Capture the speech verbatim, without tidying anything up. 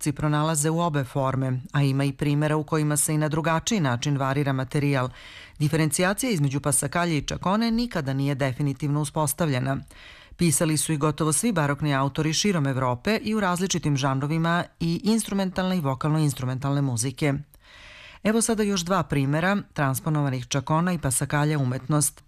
trupci pronalaze u obe forme, a ima i primjera u kojima se i na drugačiji način varira materijal. Diferencijacija između pasakalje i čakone nikada nije definitivno uspostavljena. Pisali su i gotovo svi barokni autori širom Evrope i u različitim žanrovima i instrumentalne i vokalno-instrumentalne muzike. Evo sada još dva primjera transponovanih čakona i pasakalja umetnost.